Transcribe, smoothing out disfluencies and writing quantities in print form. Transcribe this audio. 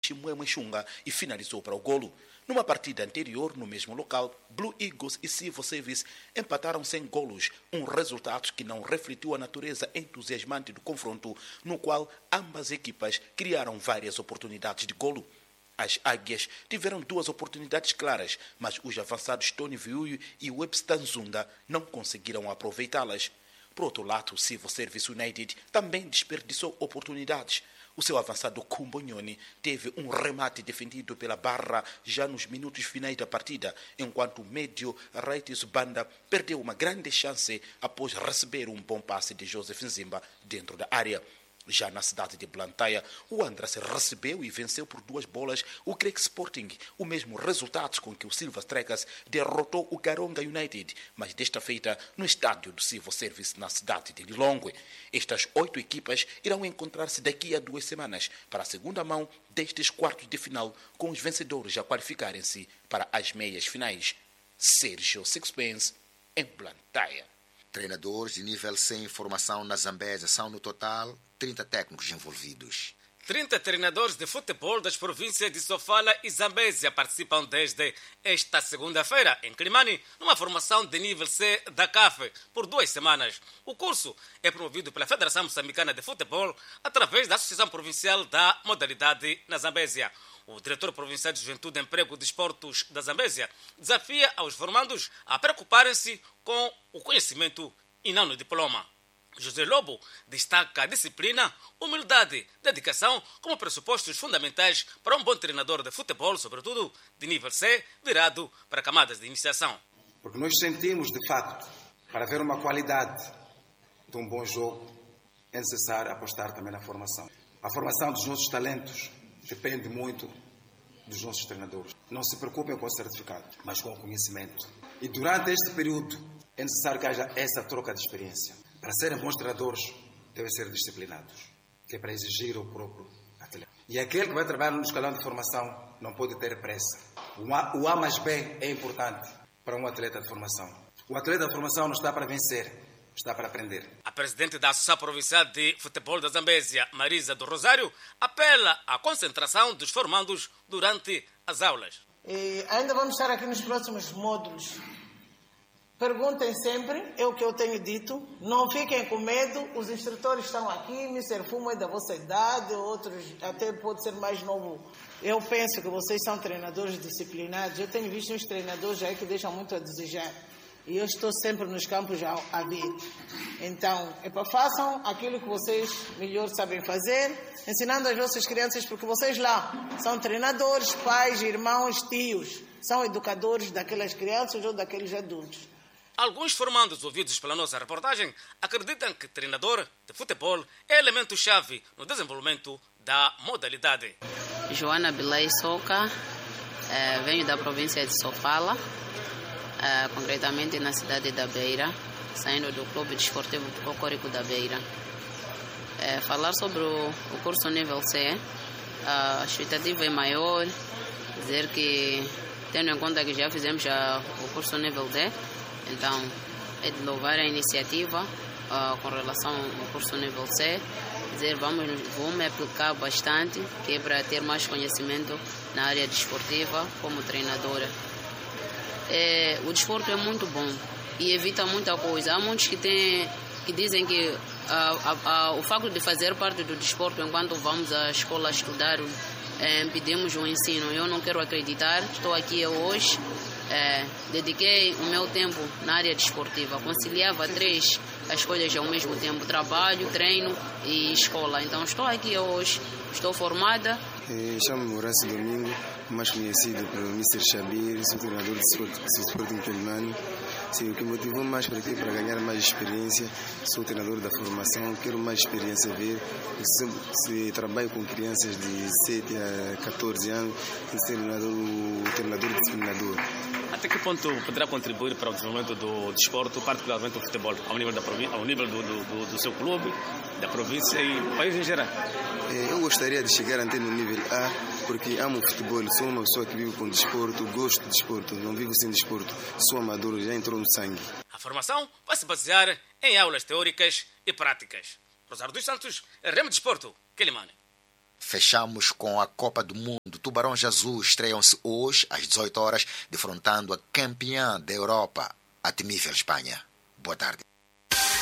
Chimwemwe Xunga e finalizou para o golo. Numa partida anterior, no mesmo local, Blue Eagles e Civil Service empataram sem golos, um resultado que não refletiu a natureza entusiasmante do confronto, no qual ambas equipas criaram várias oportunidades de golo. As Águias tiveram 2 oportunidades claras, mas os avançados Tony Viuyo e Webster Nzunda não conseguiram aproveitá-las. Por outro lado, o Civil Service United também desperdiçou oportunidades. O seu avançado Kumbonyoni teve um remate defendido pela barra já nos minutos finais da partida, enquanto o médio Raitis Banda perdeu uma grande chance após receber um bom passe de Joseph Nzimba dentro da área. Já na cidade de Blantyre, o Andras recebeu e venceu por 2 bolas o Craig Sporting, o mesmo resultado com que o Silver Strikers derrotou o Karonga United, mas desta feita no estádio do Civil Service na cidade de Lilongwe. Estas 8 equipas irão encontrar-se daqui a 2 semanas para a segunda mão destes quartos de final, com os vencedores a qualificarem-se para as meias finais. Sérgio Sixpence, em Blantyre. Treinadores de nível sem formação na Zambésia são, no total, 30 técnicos envolvidos. 30 treinadores de futebol das províncias de Sofala e Zambésia participam desde esta segunda-feira em Climane, numa formação de nível C da CAF, por 2 semanas. O curso é promovido pela Federação Moçambicana de Futebol através da Associação Provincial da Modalidade na Zambésia. O diretor provincial de Juventude, Emprego e Desportos da Zambésia desafia aos formandos a preocuparem-se com o conhecimento e não no diploma. José Lobo destaca a disciplina, humildade, dedicação como pressupostos fundamentais para um bom treinador de futebol, sobretudo de nível C, virado para camadas de iniciação. Porque nós sentimos, de facto, para ver uma qualidade de um bom jogo, é necessário apostar também na formação. A formação dos nossos talentos depende muito dos nossos treinadores. Não se preocupem com o certificado, mas com o conhecimento. E durante este período é necessário que haja essa troca de experiência. Para serem bons treinadores, devem ser disciplinados, que é para exigir o próprio atleta. E aquele que vai trabalhar no escalão de formação não pode ter pressa. O A mais B é importante para um atleta de formação. O atleta de formação não está para vencer, está para aprender. A presidente da Associação Provincial de Futebol da Zambésia, Marisa do Rosário, apela à concentração dos formandos durante as aulas. E ainda vamos estar aqui nos próximos módulos. Perguntem sempre, é o que eu tenho dito, não fiquem com medo, os instrutores estão aqui, Mr. Fumo é da vossa idade, outros até pode ser mais novo. Eu penso que vocês são treinadores disciplinados, eu tenho visto uns treinadores aí que deixam muito a desejar. E eu estou sempre nos campos a ver. Então, façam aquilo que vocês melhor sabem fazer, ensinando as vossas crianças, porque vocês lá são treinadores, pais, irmãos, tios, são educadores daquelas crianças ou daqueles adultos. Alguns formandos ouvidos pela nossa reportagem acreditam que treinador de futebol é elemento-chave no desenvolvimento da modalidade. Joana Bilay Soca, venho da província de Sofala, concretamente na cidade da Beira, saindo do Clube Desportivo Cocorico da Beira. Falar sobre o curso nível C, a expectativa é maior, dizer que, tendo em conta que já fizemos o curso nível D, então é de louvar a iniciativa com relação ao curso nível C, dizer vamos aplicar bastante, que é para ter mais conhecimento na área desportiva como treinadora. O desporto é muito bom e evita muita coisa. Há muitos que dizem que o facto de fazer parte do desporto enquanto vamos à escola estudar, pedimos um ensino. Eu não quero acreditar, estou aqui hoje, dediquei o meu tempo na área desportiva, conciliava 3 as coisas ao mesmo tempo, trabalho, treino e escola. Então estou aqui hoje, estou formada. Chamo-me Horácio Domingo, mais conhecido pelo Mr. Shabir, sou treinador de Sporting Climane. Sim, o que motivou mais para aqui para ganhar mais experiência, sou treinador da formação, quero mais experiência ver. Se trabalho com crianças de 7 a 14 anos, sou treinador disciplinador. Até que ponto poderá contribuir para o desenvolvimento do desporto, particularmente do futebol, ao nível do seu clube, da província e do país em geral? Eu gostaria de chegar até no nível A, porque amo o futebol, sou uma pessoa que vive com desporto, gosto de desporto, não vivo sem desporto, sou amador, já entrou no sangue. A formação vai se basear em aulas teóricas e práticas. Rosário dos Santos, RM Desporto, Quelimane. Fechamos com a Copa do Mundo Tubarões Azuis estreiam-se hoje às 18 horas, defrontando a campeã da Europa, a temível Espanha. Boa tarde.